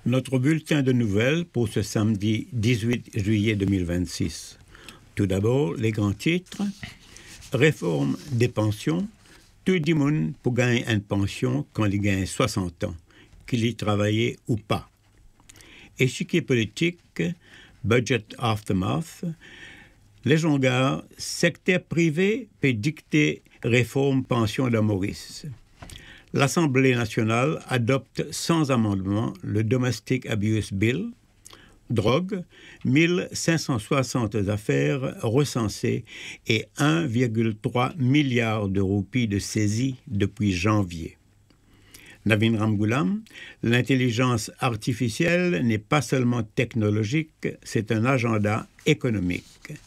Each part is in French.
Notre bulletin de nouvelles pour ce samedi 18 juillet 2026. Tout d'abord, les grands titres. Réforme des pensions. Tout le monde pour gagner une pension quand il gagne 60 ans, qu'il y travaille ou pas. Échiquier politique, budget aftermath. Les jongards, secteur privé peut dicter réforme pension de Maurice. L'Assemblée nationale adopte sans amendement le Domestic Abuse Bill. Drogue, 1560 affaires recensées et 1,3 milliard de roupies de saisie depuis janvier. Navin Ramgoolam, l'intelligence artificielle n'est pas seulement technologique, c'est un agenda économique.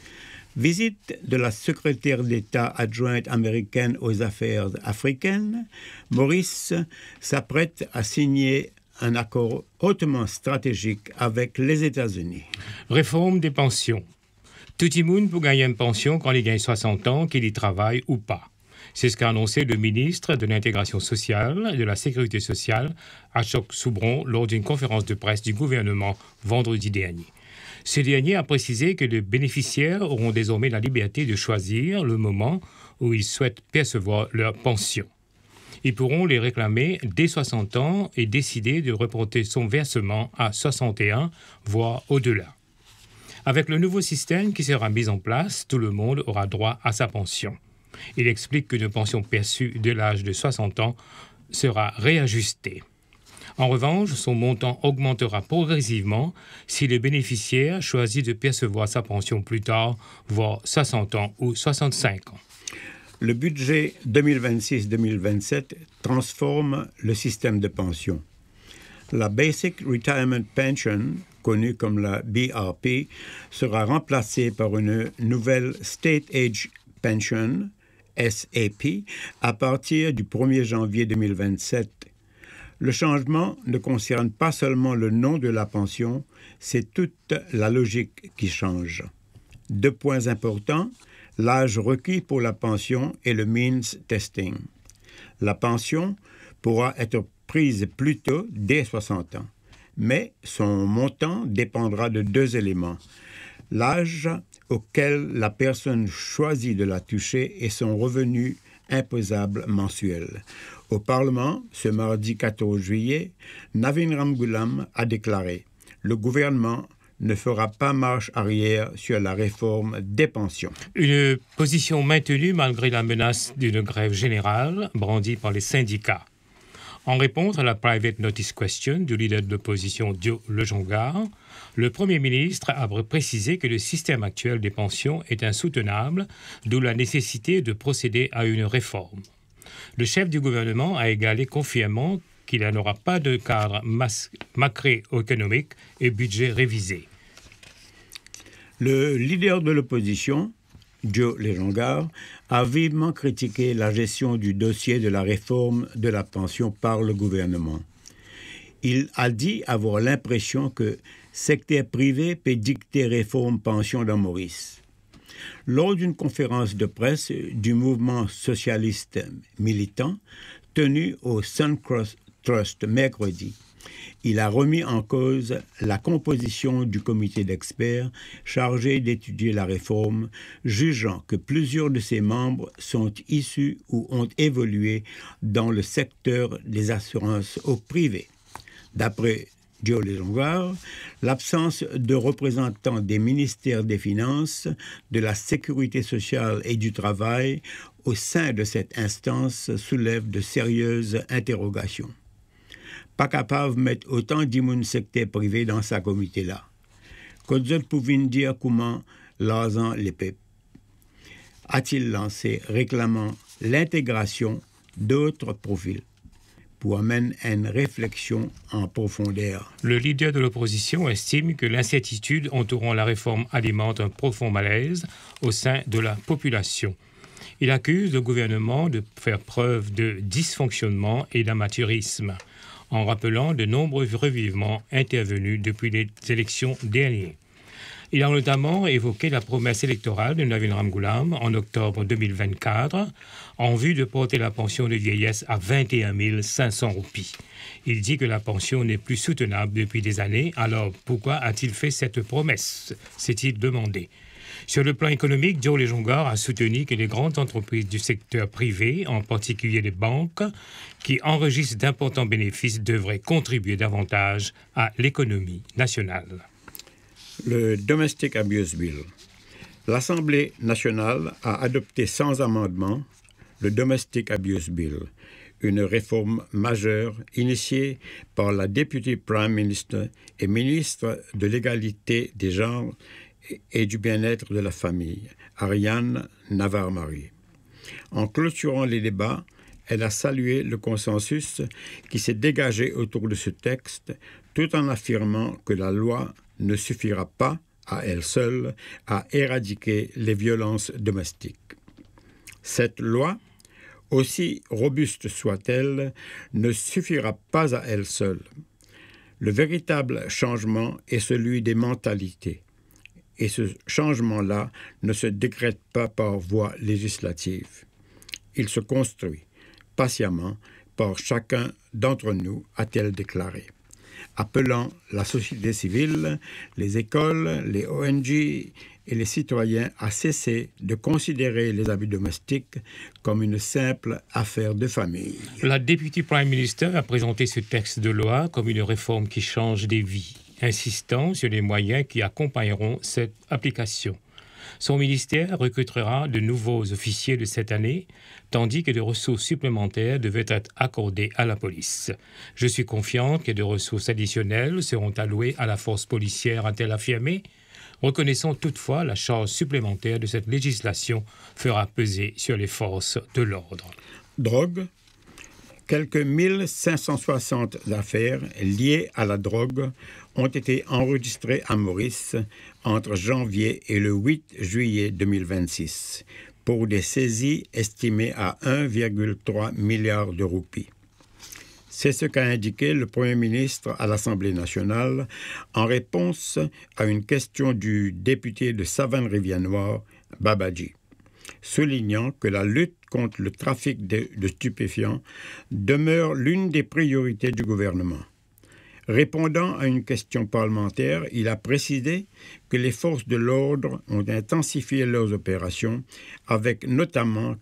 Visite de la secrétaire d'État adjointe américaine aux affaires africaines, Maurice s'apprête à signer un accord hautement stratégique avec les États-Unis. Réforme des pensions. Tout le monde peut gagner une pension quand il gagne 60 ans, qu'il y travaille ou pas. C'est ce qu'a annoncé le ministre de l'Intégration sociale et de la Sécurité sociale, Ashok Soubron, lors d'une conférence de presse du gouvernement vendredi dernier. Ce dernier a précisé que les bénéficiaires auront désormais la liberté de choisir le moment où ils souhaitent percevoir leur pension. Ils pourront les réclamer dès 60 ans et décider de reporter son versement à 61, voire au-delà. Avec le nouveau système qui sera mis en place, tout le monde aura droit à sa pension. Il explique qu'une pension perçue de l'âge de 60 ans sera réajustée. En revanche, son montant augmentera progressivement si le bénéficiaire choisit de percevoir sa pension plus tard, voire 60 ans ou 65 ans. Le budget 2026-2027 transforme le système de pension. La Basic Retirement Pension, connue comme la BRP, sera remplacée par une nouvelle State Age Pension, SAP, à partir du 1er janvier 2027. Le changement ne concerne pas seulement le nom de la pension, c'est toute la logique qui change. 2 points importants, l'âge requis pour la pension et le means testing. La pension pourra être prise plus tôt, dès 60 ans, mais son montant dépendra de 2 éléments. L'âge auquel la personne choisit de la toucher et son revenu imposable mensuel. Au Parlement, ce mardi 14 juillet, Navin Ramgoolam a déclaré « Le gouvernement ne fera pas marche arrière sur la réforme des pensions. » Une position maintenue malgré la menace d'une grève générale brandie par les syndicats. En réponse à la private notice question du leader de l'opposition Joe Lejongar, le Premier ministre a précisé que le système actuel des pensions est insoutenable, d'où la nécessité de procéder à une réforme. Le chef du gouvernement a également confirmé qu'il n'y aura pas de cadre macroéconomique et budget révisé. Le leader de l'opposition, Joe Lejongar, a vivement critiqué la gestion du dossier de la réforme de la pension par le gouvernement. Il a dit avoir l'impression que secteur privé peut dicter réforme pension dans Maurice. Lors d'une conférence de presse du mouvement socialiste militant tenue au Suncross Trust mercredi, il a remis en cause la composition du comité d'experts chargé d'étudier la réforme, jugeant que plusieurs de ses membres sont issus ou ont évolué dans le secteur des assurances au privé. D'après Joe Lejongar, l'absence de représentants des ministères des Finances, de la Sécurité sociale et du Travail au sein de cette instance soulève de sérieuses interrogations. Pas capable de mettre autant d'immunes secteur privé dans sa comité-là. Qu'autres pouvaient dire comment l'argent les paie. A-t-il lancé réclamant l'intégration d'autres profils pour amener une réflexion en profondeur. Le leader de l'opposition estime que l'incertitude entourant la réforme alimente un profond malaise au sein de la population. Il accuse le gouvernement de faire preuve de dysfonctionnement et d'amateurisme, en rappelant de nombreux revirements intervenus depuis les élections dernières. Il a notamment évoqué la promesse électorale de Navin Ramgoolam en octobre 2024 en vue de porter la pension de vieillesse à 21 500 roupies. Il dit que la pension n'est plus soutenable depuis des années, alors pourquoi a-t-il fait cette promesse, s'est-il demandé. Sur le plan économique, Joe Lejongar a soutenu que les grandes entreprises du secteur privé, en particulier les banques, qui enregistrent d'importants bénéfices, devraient contribuer davantage à l'économie nationale. Le Domestic Abuse Bill. L'Assemblée nationale a adopté sans amendement le Domestic Abuse Bill, une réforme majeure initiée par la députée Prime Minister et ministre de l'égalité des genres et du bien-être de la famille, Ariane Navarre-Marie. En clôturant les débats, elle a salué le consensus qui s'est dégagé autour de ce texte, tout en affirmant que la loi ne suffira pas, à elle seule, à éradiquer les violences domestiques. Cette loi, aussi robuste soit-elle, ne suffira pas à elle seule. Le véritable changement est celui des mentalités. Et ce changement-là ne se décrète pas par voie législative. Il se construit patiemment par chacun d'entre nous, a-t-elle déclaré, appelant la société civile, les écoles, les ONG et les citoyens à cesser de considérer les abus domestiques comme une simple affaire de famille. La députée Prime Minister a présenté ce texte de loi comme une réforme qui change des vies, insistant sur les moyens qui accompagneront cette application. Son ministère recrutera de nouveaux officiers de cette année, tandis que des ressources supplémentaires devaient être accordées à la police. Je suis confiante que des ressources additionnelles seront allouées à la force policière, a-t-elle affirmé, reconnaissant toutefois la charge supplémentaire de cette législation fera peser sur les forces de l'ordre. Drogue. Quelques 1560 affaires liées à la drogue ont été enregistrées à Maurice entre janvier et le 8 juillet 2026 pour des saisies estimées à 1,3 milliard de roupies. C'est ce qu'a indiqué le Premier ministre à l'Assemblée nationale en réponse à une question du député de Savane-Rivière-Noire, Babaji, soulignant que la lutte contre le trafic de stupéfiants demeure l'une des priorités du gouvernement. Répondant à une question parlementaire, il a précisé que les forces de l'ordre ont intensifié leurs opérations avec notamment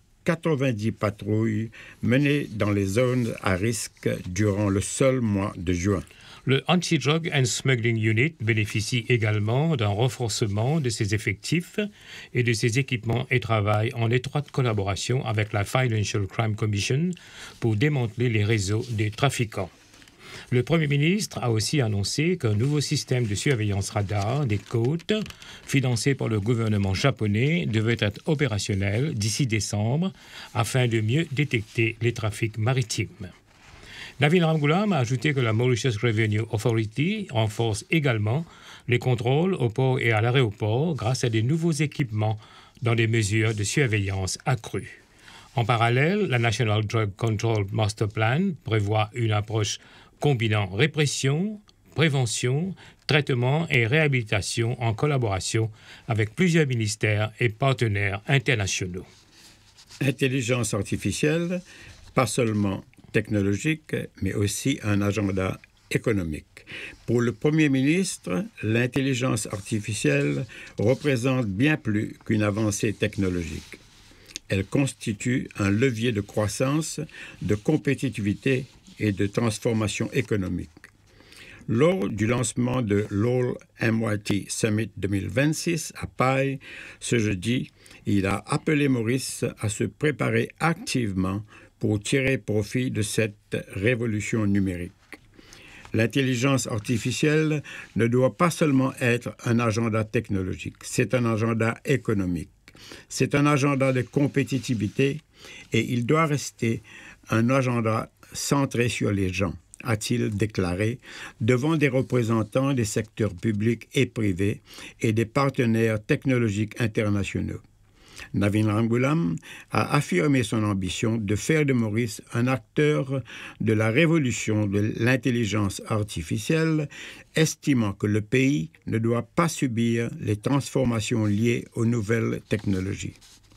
90 patrouilles menées dans les zones à risque durant le seul mois de juin. Le Anti-Drug and Smuggling Unit bénéficie également d'un renforcement de ses effectifs et de ses équipements et travaille en étroite collaboration avec la Financial Crime Commission pour démanteler les réseaux des trafiquants. Le Premier ministre a aussi annoncé qu'un nouveau système de surveillance radar des côtes, financé par le gouvernement japonais, devait être opérationnel d'ici décembre afin de mieux détecter les trafics maritimes. Navin Ramgoolam a ajouté que la Mauritius Revenue Authority renforce également les contrôles au port et à l'aéroport grâce à des nouveaux équipements dans des mesures de surveillance accrues. En parallèle, la National Drug Control Master Plan prévoit une approche combinant répression, prévention, traitement et réhabilitation en collaboration avec plusieurs ministères et partenaires internationaux. Intelligence artificielle, pas seulement technologique, mais aussi un agenda économique. Pour le Premier ministre, l'intelligence artificielle représente bien plus qu'une avancée technologique. Elle constitue un levier de croissance, de compétitivité et de transformation économique. Lors du lancement de l'All MIT Summit 2026 à Paille, ce jeudi, il a appelé Maurice à se préparer activement pour tirer profit de cette révolution numérique. L'intelligence artificielle ne doit pas seulement être un agenda technologique, c'est un agenda économique. C'est un agenda de compétitivité et il doit rester un agenda centré sur les gens, a-t-il déclaré, devant des représentants des secteurs publics et privés et des partenaires technologiques internationaux. Navin Ramgoolam a affirmé son ambition de faire de Maurice un acteur de la révolution de l'intelligence artificielle, estimant que le pays ne doit pas subir les transformations liées aux nouvelles technologies.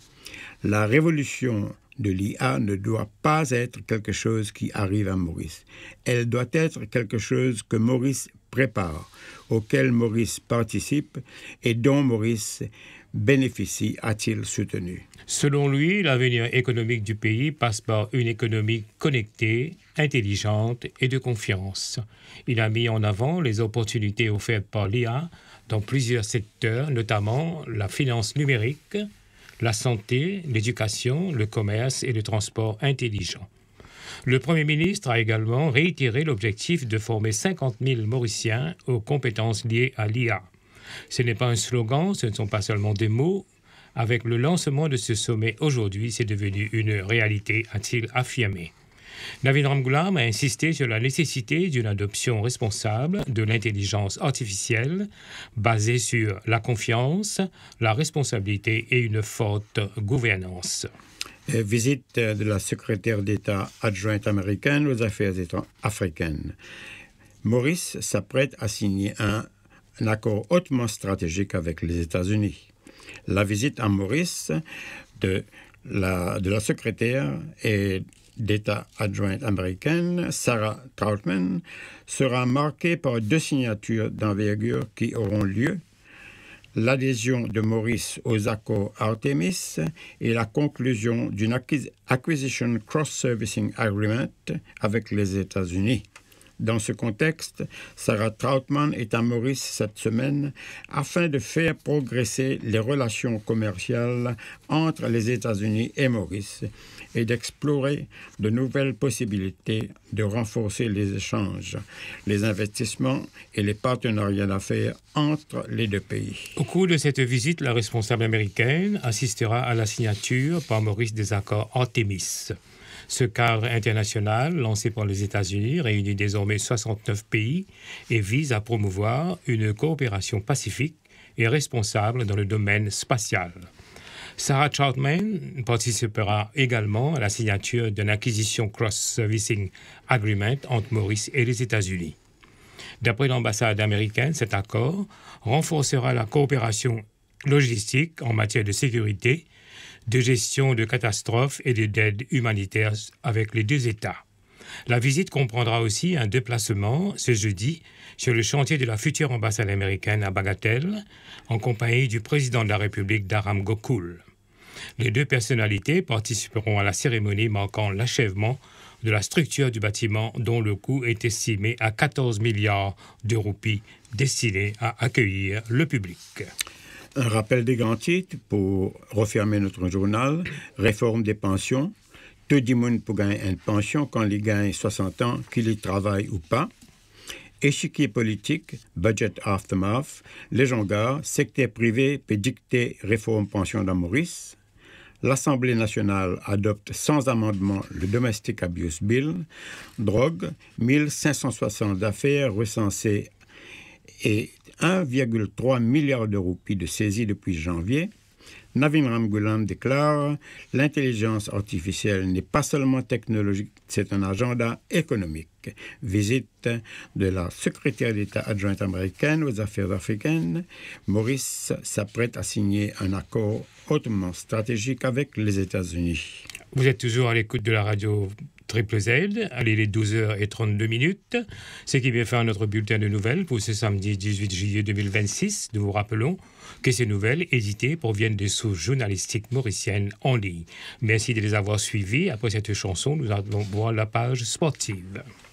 La révolution de l'IA ne doit pas être quelque chose qui arrive à Maurice. Elle doit être quelque chose que Maurice prépare, auquel Maurice participe et dont Maurice bénéficie, a-t-il soutenu. Selon lui, l'avenir économique du pays passe par une économie connectée, intelligente et de confiance. Il a mis en avant les opportunités offertes par l'IA dans plusieurs secteurs, notamment la finance numérique, la santé, l'éducation, le commerce et le transport intelligent. Le Premier ministre a également réitéré l'objectif de former 50 000 Mauriciens aux compétences liées à l'IA. Ce n'est pas un slogan, ce ne sont pas seulement des mots. Avec le lancement de ce sommet aujourd'hui, c'est devenu une réalité, a-t-il affirmé. Navin Ramgoolam a insisté sur la nécessité d'une adoption responsable de l'intelligence artificielle basée sur la confiance, la responsabilité et une forte gouvernance. Visite de la secrétaire d'État adjointe américaine aux affaires africaines. Maurice s'apprête à signer un accord hautement stratégique avec les États-Unis. La visite à Maurice de la secrétaire d'État adjointe américaine, Sarah Trautman, sera marquée par 2 signatures d'envergure qui auront lieu: l'adhésion de Maurice aux accords Artemis et la conclusion d'une Acquisition Cross-Servicing Agreement avec les États-Unis. Dans ce contexte, Sarah Trautman est à Maurice cette semaine afin de faire progresser les relations commerciales entre les États-Unis et Maurice et d'explorer de nouvelles possibilités de renforcer les échanges, les investissements et les partenariats d'affaires entre les 2 pays. Au cours de cette visite, la responsable américaine assistera à la signature par Maurice des accords Artemis. Ce cadre international, lancé par les États-Unis, réunit désormais 69 pays et vise à promouvoir une coopération pacifique et responsable dans le domaine spatial. Sarah Trautman participera également à la signature d'une Acquisition Cross-Servicing Agreement entre Maurice et les États-Unis. D'après l'ambassade américaine, cet accord renforcera la coopération logistique en matière de sécurité, de gestion de catastrophes et d'aide humanitaire avec les 2 États. La visite comprendra aussi un déplacement ce jeudi sur le chantier de la future ambassade américaine à Bagatelle, en compagnie du président de la République d'Aram Gokul. Les 2 personnalités participeront à la cérémonie marquant l'achèvement de la structure du bâtiment dont le coût est estimé à 14 milliards de roupies destinés à accueillir le public. Un rappel des grands titres pour refermer notre journal: réforme des pensions. Tout le monde peut gagner une pension quand il gagne 60 ans, qu'il y travaille ou pas. Échiquier politique, budget aftermath. Les gens gars, secteur privé peut dicter réforme pension dans Maurice. L'Assemblée nationale adopte sans amendement le Domestic Abuse Bill. Drogue, 1560 affaires recensées et 1,3 milliard de roupies de saisie depuis janvier. Navin Ramgoolam déclare « L'intelligence artificielle n'est pas seulement technologique, c'est un agenda économique ». Visite de la secrétaire d'État adjointe américaine aux affaires africaines. Maurice s'apprête à signer un accord hautement stratégique avec les États-Unis. Vous êtes toujours à l'écoute de la radio Triple Z, allez les 12h32, ce qui vient faire notre bulletin de nouvelles pour ce samedi 18 juillet 2026. Nous vous rappelons que ces nouvelles éditées proviennent des sources journalistiques mauriciennes en ligne. Merci de les avoir suivies. Après cette chanson, nous allons voir la page sportive.